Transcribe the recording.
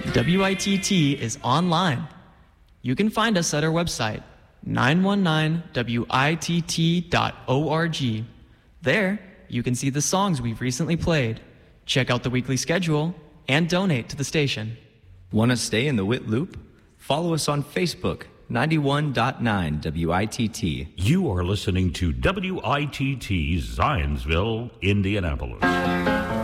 WITT is online. You can find us at our website, 919witt.org. There, you can see the songs we've recently played, check out the weekly schedule, and donate to the station. Want to stay in the WIT loop? Follow us on Facebook, 91.9 WITT. You are listening to WITT Zionsville, Indianapolis.